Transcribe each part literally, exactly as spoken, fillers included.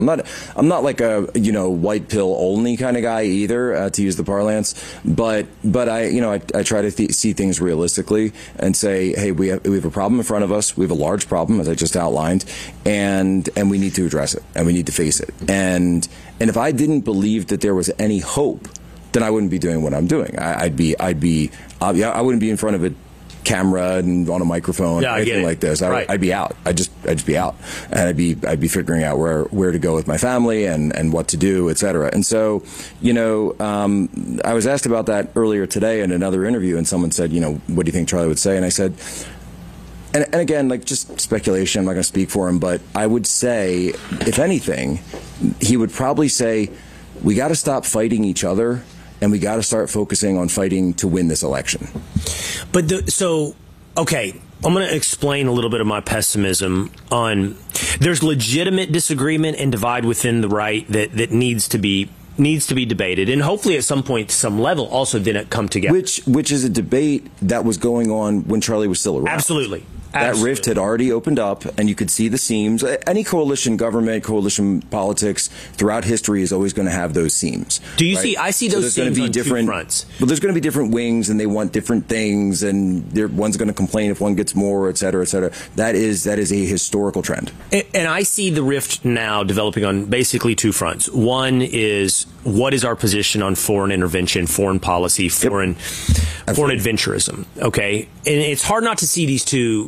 I'm not, I'm not like a, you know, white pill only kind of guy either, uh, to use the parlance. But, but I, you know, I, I try to th see things realistically and say, hey, we have, we have a problem in front of us. We have a large problem, as I just outlined, and, and we need to address it and we need to face it. And, and if I didn't believe that there was any hope, then I wouldn't be doing what I'm doing. I, I'd be, I'd be, uh, yeah, I wouldn't be in front of a camera and on a microphone, yeah, or anything like this. I, right. I'd be out. I'd just, I'd just be out, and I'd be, I'd be figuring out where, where to go with my family and, and what to do, et cetera. And so, you know, um, I was asked about that earlier today in another interview, and someone said, you know, what do you think Charlie would say? And I said, and, and again, like, just speculation. I'm not going to speak for him, but I would say, if anything, he would probably say, we got to stop fighting each other, and we got to start focusing on fighting to win this election. But the, so, okay, I'm going to explain a little bit of my pessimism on, there's legitimate disagreement and divide within the right that, that needs to be needs to be debated, and hopefully at some point, to some level, also didn't come together. Which, which is a debate that was going on when Charlie was still around. Absolutely. That Absolutely. rift had already opened up, and you could see the seams. Any coalition government, coalition politics throughout history is always going to have those seams. Do you right? see? I see so those there's seams be on different two fronts. But there's going to be different wings, and they want different things, and one's going to complain if one gets more, et cetera, et cetera. That is that is a historical trend. And, and I see the rift now developing on basically two fronts. One is, what is our position on foreign intervention, foreign policy, foreign yep. foreign adventurism? Okay, and it's hard not to see these two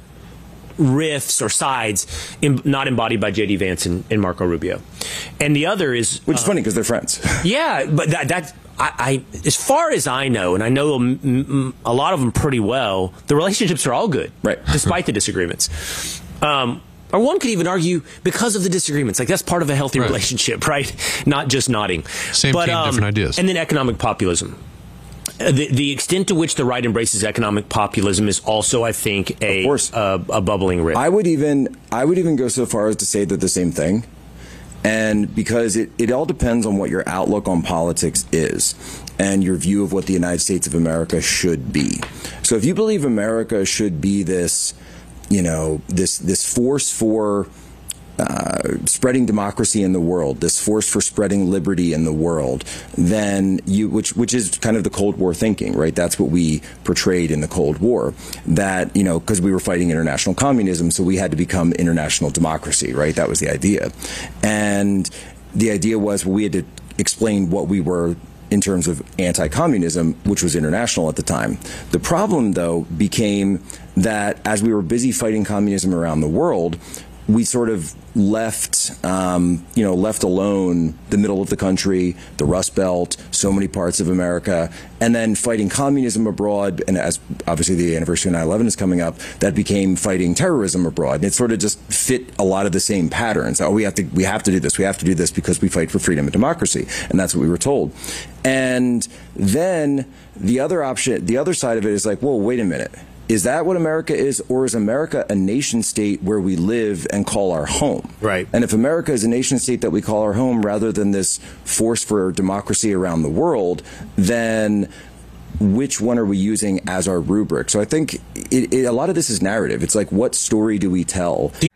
rifts or sides in, not embodied by J D Vance and, and Marco Rubio. And the other is, which is uh, funny because they're friends. Yeah, but that, that I, I, as far as I know, and I know m m a lot of them pretty well, the relationships are all good, right? Despite the disagreements. Um, or one could even argue because of the disagreements. Like, that's part of a healthy right. relationship, right? Not just nodding. Same but, team, um, different ideas. And then economic populism. The, the extent to which the right embraces economic populism is also, I think, a, a, a bubbling rift. I would even I would even go so far as to say they're the same thing, and because it, it all depends on what your outlook on politics is and your view of what the United States of America should be. So if you believe America should be this, you know, this this force for Uh, spreading democracy in the world, this force for spreading liberty in the world, then you, which which is kind of the Cold War thinking, right? That's what we portrayed in the Cold War. That, you know, because we were fighting international communism, so we had to become international democracy, right? That was the idea, and the idea was, well, we had to explain what we were in terms of anti-communism, which was international at the time. The problem, though, became that as we were busy fighting communism around the world, we sort of left, um, you know, left alone the middle of the country, the Rust Belt, so many parts of America, and then fighting communism abroad. And as obviously the anniversary of nine eleven is coming up, that became fighting terrorism abroad. And it sort of just fit a lot of the same patterns. Oh, we have to, we have to do this. We have to do this because we fight for freedom and democracy, and that's what we were told. And then the other option, the other side of it is like, whoa, wait a minute. Is that what America is, or is America a nation state where we live and call our home? Right. And if America is a nation state that we call our home rather than this force for democracy around the world, then which one are we using as our rubric? So I think it, it, a lot of this is narrative. It's like, what story do we tell?